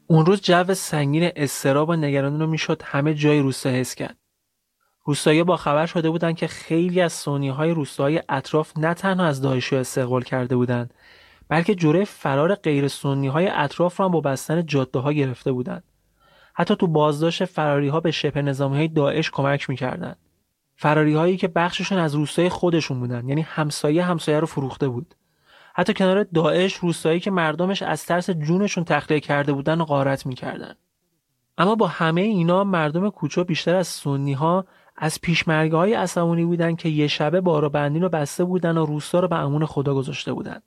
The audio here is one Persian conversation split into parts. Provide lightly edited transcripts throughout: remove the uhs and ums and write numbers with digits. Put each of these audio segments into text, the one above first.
اون روز جو سنگین اضطراب و نگرانی رو میشد همه جای روستا حس کرد. روستایی‌ها با خبر شده بودند که خیلی از سنی‌های روستاهای اطراف نه تنها از داعشی استقبال کرده بودند، بلکه جلوی فرار غیر سنی‌های اطراف را هم با بستن جاده‌ها گرفته بودند. حتی تو بازداشت فراری‌ها به شبه نظامی‌های داعش کمک می‌کردند. فراری‌هایی که بخششون از روستای خودشون بودن، یعنی همسایه رو فروخته بود. حتی کنار داعش روستایی که مردمش از ترس جونشون تخلیه کرده بودن و غارت می‌کردن. اما با همه اینا مردم کوچه بیشتر از سنی‌ها از پیشمرگه‌های عصبانی بودن که یه شبه بارا بندی رو بسته بودن و روستا رو به امان خدا گذاشته بودن.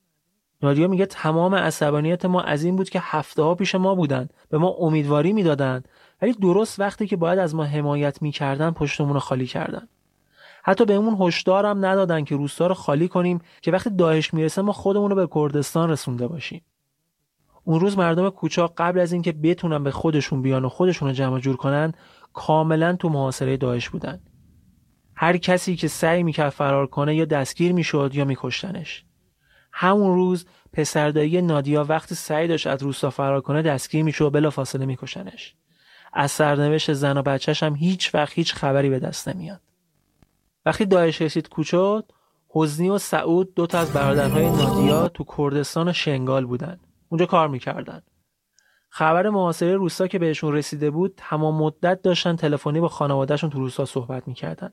نادیا میگه تمام عصبانیت ما از این بود که هفته‌ها پیش ما بودن، به ما امیدواری میدادن، ولی درست وقتی که باید از ما حمایت میکردن پشتمون رو خالی کردن. حتی بهمون هشدار هم ندادن که روستا رو خالی کنیم که وقتی داعش میرسه ما خودمون رو به کردستان رسونده باشیم. اون روز مردم کوچه قبل از اینکه بتونن به خودشون بیان و خودشون رو جمع جور کنن کاملا تو محاصره داعش بودن. هر کسی که سعی میکرد فرار کنه یا دستگیر میشد یا میکشتنش. همون روز پسردایی نادیا وقتی سعی داشت از روستا فرار کنه دستگیر میشد و بلافاصله میکشنش. از سرنوشت زن و بچه‌ش هم هیچ وقت هیچ خبری به دست نمیاد. وقتی داعش رسید کوچه، حزنی و سعود دو تا از برادرهای نادیا تو کردستان و شنگال بودن. اونجا کار میکردن. خبر محاصره روستا که بهشون رسیده بود تمام مدت داشتن تلفنی با خانواده‌شون تو روستا صحبت میکردن.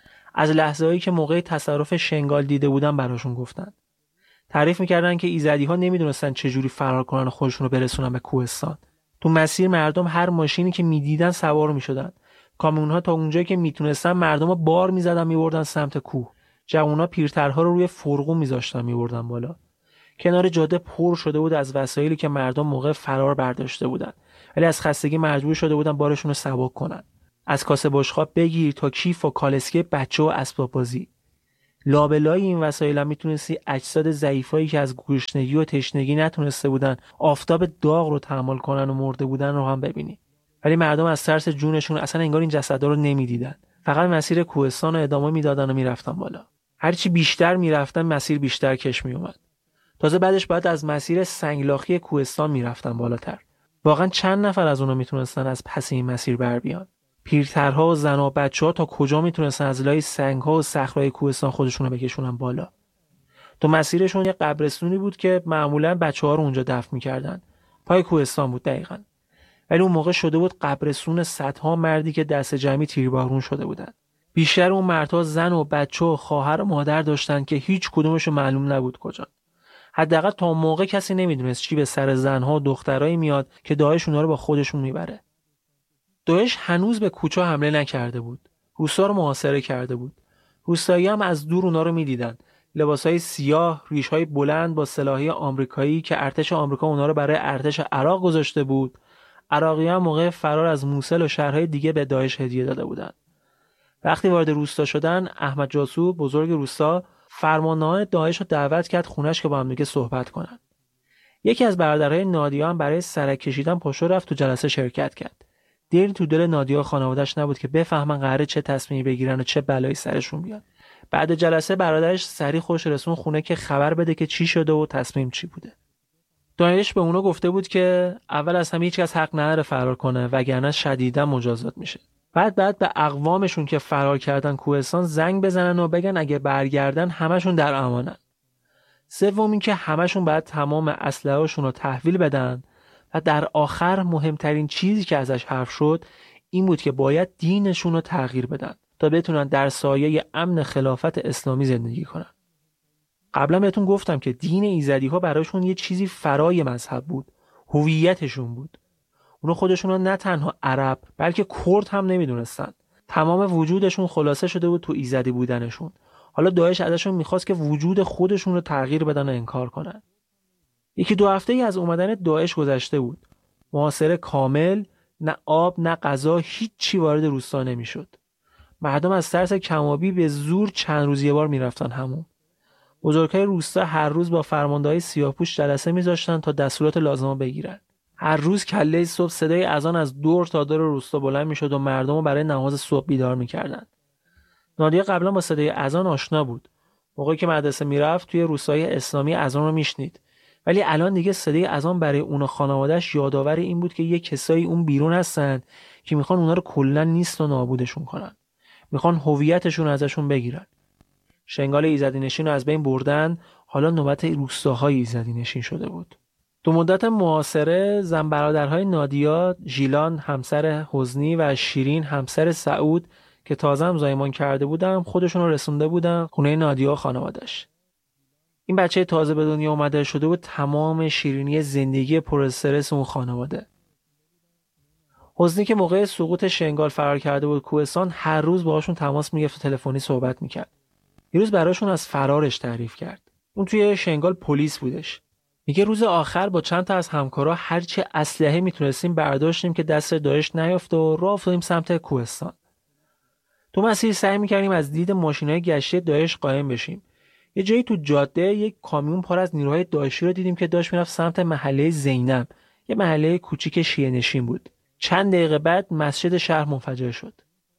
از لحظه‌هایی که موقع تصرف شنگال دیده بودن براشون گفتن. تعریف میکردن که ایزدی‌ها نمیدونستن چجوری فرار کنن و خودشون رو برسونن به کوهستان. تو مسیر مردم هر ماشینی که میدیدن سوار میشدن. کامیون‌ها تا اونجایی که میتونستن مردم رو بار میزدن میبردن سمت کوه. جوونا پیرترها رو روی فرغون میذاشتن میبردن بالا. کنار جاده پر شده بود از وسایلی که مردم موقع فرار برداشته بودن، ولی از خستگی مجبور شده بودن بارشون رو سبک کنن. از کاسه بشقاب بگیر تا کیف و کالسکه بچه و اسباب بازی. لابلای این وسایل هم میتونستی اجساد ضعیفایی که از گرسنگی و تشنگی نتونسته بودن آفتاب داغ رو تحمل کنن و مرده بودن رو هم ببینی. ولی مردم از ترس جونشون اصلا انگار این جسدا رو نمیدیدن. فقط مسیر کوهستان رو ادامه میدادن و میرفتن بالا. هرچی بیشتر میرفتن مسیر بیشتر کش میومد. تازه بعدش باید از مسیر سنگلاخی کوهستان میرفتن بالاتر. واقعا چند نفر از اونا میتونستن از پس این مسیر بر بیان؟ پیرترها و زن و بچه‌ها تا کجا میتونستن از لای سنگ‌ها و صخره‌های کوهستان خودشون رو بکشونن بالا؟ تو مسیرشون یه قبرستونی بود که معمولاً بچه‌ها رو اونجا دفن می‌کردن. پای کوهستان بود دقیقاً. ولی اون موقع شده بود قبرستون صدها مردی که دست جمعی تیربارون شده بودن. بیشتر اون مردها زن و بچه و خواهر و مادر داشتن که هیچ کدومشون معلوم نبود کجا. حداقل تا موقع کسی نمیدونست چی به سر زنها و دخترایی میاد که داعش اونا رو با خودشون میبره. داعش هنوز به کوچه حمله نکرده بود. روستا رو محاصره کرده بود. روستایی هم از دور اونا رو میدیدن. لباسای سیاه، ریش‌های بلند با سلاحی آمریکایی که ارتش آمریکا اونا رو برای ارتش عراق گذاشته بود. عراقی‌ها موقع فرار از موصل و شهرهای دیگه به داعش هدیه داده بودن. وقتی وارد روستا شدن، احمد جاسو بزرگ روستا فرماندهان داعش رو دعوت کرد خونش که با هم دیگه صحبت کنن. یکی از برادرهای نادیا هم برای سرک کشیدن پاشو رفت تو جلسه شرکت کرد. دیری تو دل نادیا و خانواده‌اش نبود که بفهمن قراره چه تصمیمی بگیرن و چه بلایی سرشون بیاد. بعد جلسه برادرش سری خوش رسون خونه که خبر بده که چی شده و تصمیم چی بوده. داعش به اونا گفته بود که اول از همه هیچ کس حق نداره فرار کنه وگرنه شدیدا مجازات میشه. بعد به اقوامشون که فرار کردن کوهستان زنگ بزنن و بگن اگه برگردن همشون در امانن. سوم این که همشون باید تمام اسلحه‌هاشون رو تحویل بدن و در آخر مهمترین چیزی که ازش حرف شد این بود که باید دینشون رو تغییر بدن تا بتونن در سایه امن خلافت اسلامی زندگی کنن. قبلا بهتون گفتم که دین ایزدی‌ها براشون یه چیزی فرای مذهب بود، هویتشون بود. اونا خودشون رو نه تنها عرب بلکه کرد هم نمیدونستن. تمام وجودشون خلاصه شده بود تو ایزدی بودنشون. حالا داعش ازشون میخواست که وجود خودشون رو تغییر بدن و انکار کنن. یکی دو هفته ای از اومدن داعش گذشته بود. محاصره کامل، نه آب نه غذا، هیچ چی وارد روستا نمیشد. مردم از ترس کمابی به زور چند روز یه بار میرفتن همون. بزرگای روستا هر روز با فرماندهای سیاه‌پوش جلسه میذاشتن تا دستورات لازمه بگیرن. هر روز کله صبح صدای اذان از دور تا دور روستا بلند میشد و مردم رو برای نماز صبح بیدار میکردن. نادیا قبلا با صدای اذان آشنا بود. موقعی که مدرسه میرفت توی روستای اسلامی اذان رو میشنید. ولی الان دیگه صدای اذان برای اون و خانواده‌اش یادآور این بود که یه کسایی اون بیرون هستن که میخوان اونا رو کلا نیست و نابودشون کنن. میخوان هویتشون ازشون بگیرن. شنگال ایزدی‌نشین رو از بین بردن، حالا نوبت روستاهای ایزدی‌نشین شده بود. تو مدت معاصره زن برادرهای نادیا، ژیلان همسر حزنی و شیرین همسر سعود که تازه هم زایمان کرده بودن خودشون رو رسونده بودن خونه نادیا و خانوادش. این بچه تازه به دنیا اومده شده بود تمام شیرینی زندگی پر استرس اون خانواده. حزنی که موقع سقوط شنگال فرار کرده بود کوهستان، هر روز باهاشون تماس میگرفت و تلفنی صحبت میکرد. یه روز براشون از فرارش تعریف کرد. اون توی شنگال پلیس بودش. میگه روز آخر با چند تا از همکارا هرچی اسلحه میتونستیم برداشتیم که دست داعش نیافت و راه افتادیم سمت کوهستان. تو مسیر سعی میکردیم از دید ماشینای گشتی داعش قایم بشیم. یه جایی تو جاده یک کامیون پر از نیروهای داعشی رو دیدیم که داشت میرفت سمت محله زینب، یه محله کوچیک شیعه نشین بود. چند دقیقه بعد مسجد شهر منفجر شد.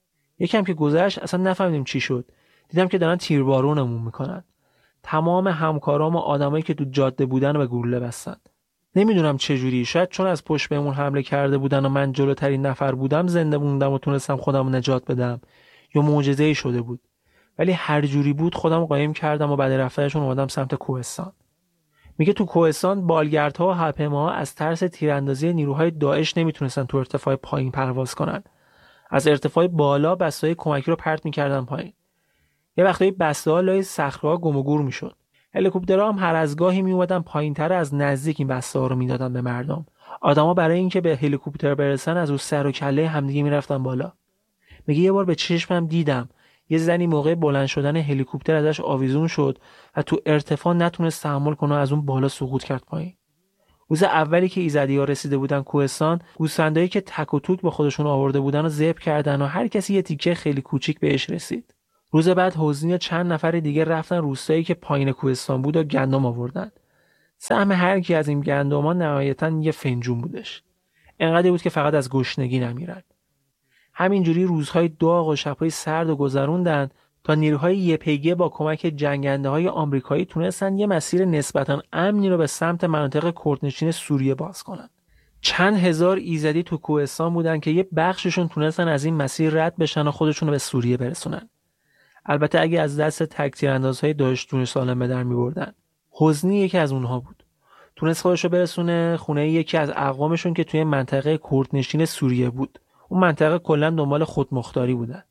یکم که گذشت اصلا نفهمیدیم چی شد. دیدم که دارن تیربارونمون میکنن. تمام همکارام و آدمایی که تو جاده بودن رو به گلوله بستن. نمیدونم چه جوری، شاید چون از پشت بهمون حمله کرده بودن و من جلوترین نفر بودم زنده موندم و تونستم خودم رو نجات بدم یا معجزه‌ای شده بود. ولی هر جوری بود خودم قایم کردم و بعد رفتنشون اومدم سمت کوهستان. میگه تو کوهستان بالگردها و هواپیماها از ترس تیراندازی نیروهای داعش نمیتونستن تو ارتفاع پایین پرواز کنن. از ارتفاع بالا بسته‌های کمکی رو پرت می‌کردن پایین. یه وقتایی بسته‌ها لای صخره‌ها گم و گور می‌شد. هلیکوپترها هم هر از گاهی میومدن پایین‌تر از نزدیک این بسته‌ها رو میدادن به مردم. آدما برای اینکه به هلیکوپتر برسن از رو سر و کله همدیگه میرفتن بالا. میگه یه بار به چشمم دیدم یه زنی موقع بلند شدن هلیکوپتر ازش آویزون شد و تو ارتفاع نتونست تحمل کنه از اون بالا سقوط کرد پایین. روز اولی که ایزدی‌ها رسیده بودن کوهستان، گوسفندایی که تک و توک با خودشون آورده بودن و ذبح کردن و هر کسی یه تیکه خیلی کوچیک بهش رسید. روز بعد حزنی و چند نفر دیگه رفتن روستایی که پایین کوهستان بود و گندم آوردن. سهم هر کی از این گندما نهایتاً یه فنجون بودش. انقدر بود که فقط از گشنگی نمیرن. همینجوری روزهای داغ و شبهای سرد و گذروندن تا نیروهای یپگ با کمک جنگنده‌های آمریکایی تونستن یه مسیر نسبتاً امنی رو به سمت مناطق کردنشین سوریه باز کنن. چند هزار ایزدی تو کوهستان بودن که یه بخششون تونستن از این مسیر رد بشن و خودشون رو به سوریه برسونن. البته اگه از دست تک تیراندازهای داعش جون سالم به در می‌بردن. حزنی یکی از اونها بود. تونست خودش رو برسونه خونه یکی از اقوامشون که توی منطقه کردنشین سوریه بود. اون منطقه کلا دنبال خودمختاری بودن.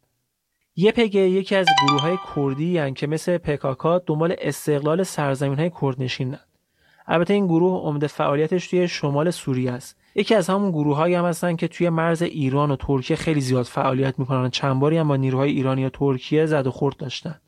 یپگ یکی از گروه‌های کردی هستند که مثل پکاکا دنبال استقلال سرزمین‌های کردنشینن. البته این گروه عمده فعالیتش توی شمال سوریه است. یکی از همون گروه‌هایی هم هستن که توی مرز ایران و ترکیه خیلی زیاد فعالیت می‌کنن. چند باری هم با نیروهای ایرانی و ترکیه زد و خورد داشتن.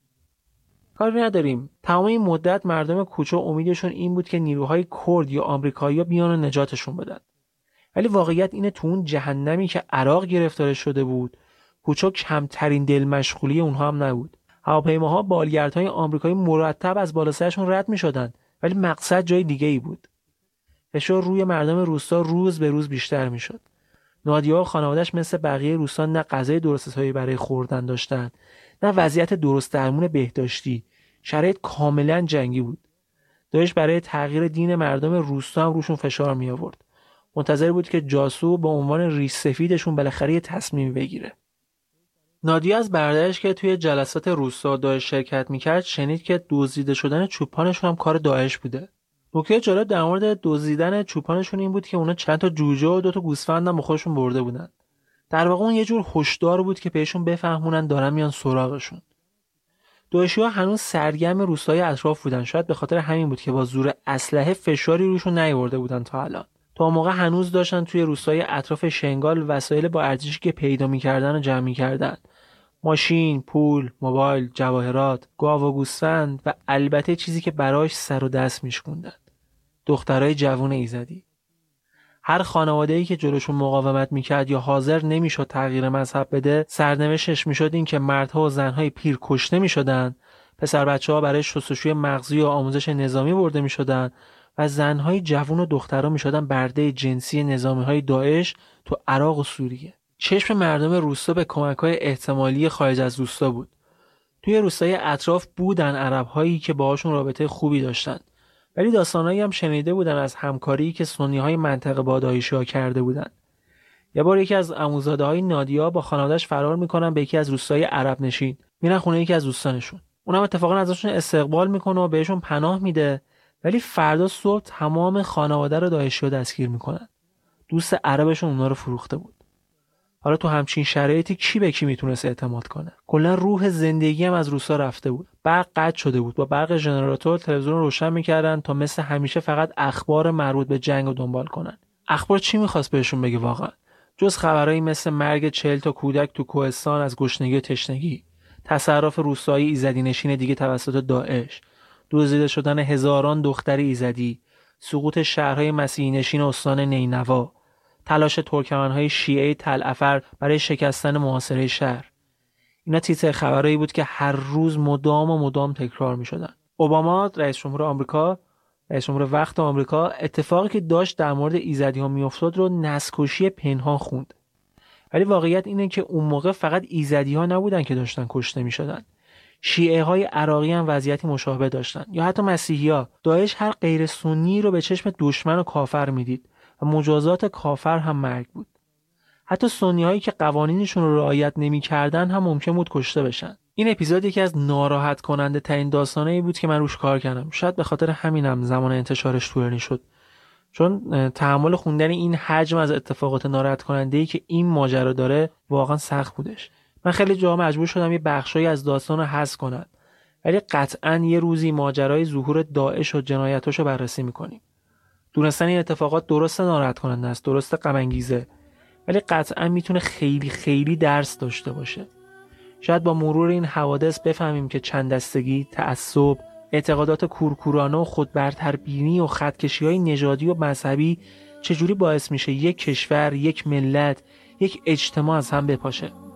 کاری نداریم. تمام این مدت مردم کوچه امیدشون این بود که نیروهای کرد یا آمریکایی‌ها بیان و نجاتشون بدن. ولی واقعیت اینه تو اون جهنمی که عراق گرفتار شده بود، کوچه کمترین دل مشغولی اونها هم نبود. هواپیماها بالگردهای آمریکایی مرتب از بالا سرشون رد می‌شدن، ولی مقصد جای دیگه ای بود. فشار روی مردم روستا روز به روز بیشتر میشد. نادیا و خانواده‌اش مثل بقیه روستا نه غذای درست حسابی برای خوردن داشتن، نه وضعیت درست درمون بهداشتی. شرایط کاملا جنگی بود. داعش برای تغییر دین مردم روستا هم روشون فشار می آورد. منتظر بود که جاسو به عنوان ریش سفیدشون بالاخره تصمیم بگیره. نادیا از برادرش که توی جلسات روستا داعش شرکت میکرد شنید که دزدیده شدن چوپانشون هم کار داعش بوده. نکته جالب در مورد دزدیدن چوپانشون این بود که اونا چند تا جوجه و 2 تا گوسفند هم با خودشون برده بودن. در واقع اون یه جور هشدار بود که بهشون بفهمونن دارن میان سراغشون. داعشی‌ها هنوز سرگرم روستای اطراف بودن. شاید به خاطر همین بود که با زور اسلحه فشاری روشون نیاورده بودن تا الان. تا موقع هنوز داشتن توی روستای اطراف شنگال وسایل با ارزشی که پیدا می‌کردن و جمع می‌کردن. ماشین، پول، موبایل، جواهرات، گاو و گوسفند و البته چیزی که براش سر و دست میشکوندن. دخترای جوون ایزدی. هر خانواده‌ای که جلوشون مقاومت میکرد یا حاضر نمیشد تغییر مذهب بده، سرنوشتش میشد این که مردها و زنهای پیر کشته میشدن، پسر بچه‌ها برای شستشوی مغزی و آموزش نظامی برده میشدن و زنهای جوون و دخترها میشدن برده جنسی نظامی‌های داعش تو عراق و سوریه. چشم مردم روستا به کمک‌های احتمالی خارج از روستا بود. توی روستای اطراف بودن عرب‌هایی که باهاشون رابطه خوبی داشتن. ولی داستانایی هم شنیده بودن از همکاری که سنی‌های منطقه با داعشی‌ها کرده بودن. یه بار یکی از عموزاده‌های نادیا با خانواده‌اش فرار میکنن به یکی از روستای عرب نشین. میرن خونه یکی از دوستانشون. اونم اتفاقا ازشون استقبال میکنه و بهشون پناه میده، ولی فردا صبح تمام خانواده رو داعشی‌ها دستگیر میکنن. دوست عربشون اونا رو فروخته بود. حالا تو همچین شرایطی کی به کی میتونست اعتماد کنه؟ کلا روح زندگی هم از روسا رفته بود. برق قطع شده بود. با برق ژنراتور تلویزیون رو روشن میکردن تا مثل همیشه فقط اخبار مربوط به جنگ رو دنبال کنن. اخبار چی میخواست بهشون بگه واقعا؟ جز خبرایی مثل مرگ 40 تا کودک تو کوهستان از گشنگی و تشنگی، تصرف روستایی ایزدی نشین دیگه توسط داعش، دزدیده شدن هزاران دختر ایزدی، سقوط شهرهای مسیحی نشین استان نینوا، تلاش ترکمن‌های شیعه تلعفر برای شکستن محاصره شهر. اینا تیتر خبرایی بود که هر روز مدام تکرار می‌شدن. اوباما رئیس جمهور آمریکا، رئیس جمهور وقت آمریکا، اتفاقی که داشت در مورد ایزدی‌ها میافتاد رو نسل‌کشی پنهان خوند. ولی واقعیت اینه که اون موقع فقط ایزدی‌ها نبودن که داشتن کشته می‌شدن. شیعه‌های عراقی هم وضعیتی مشابه داشتن، یا حتی مسیحی‌ها. داعش هر غیر سنی رو به چشم دشمن و کافر میدید و مجازات کافر هم مرگ بود. حتی سنی‌هایی که قوانینشون رو رعایت نمی‌کردن هم ممکن بود کشته بشن. این اپیزود یکی از ناراحت کننده ترین داستانایی بود که من روش کار کردم. شاید به خاطر همینم زمان انتشارش طولانی شد. چون تحمل خوندن این حجم از اتفاقات ناراحت کننده‌ای که این ماجرا داره واقعا سخت بودش. من خیلی جا مجبور شدم یه بخشایی از داستان رو حذف کنم. ولی قطعاً یه روزی ماجرای ظهور داعش و جنایتاشو بررسی می‌کنیم. دونستن این اتفاقات درسته ناراحت کننده است، درسته غم انگیزه، ولی قطعاً میتونه خیلی خیلی درس داشته باشه. شاید با مرور این حوادث بفهمیم که چند دستگی، تعصب، اعتقادات کورکورانه و خودبرتربینی و خطکشی‌های نژادی و مذهبی چجوری باعث میشه یک کشور، یک ملت، یک اجتماع از هم بپاشه.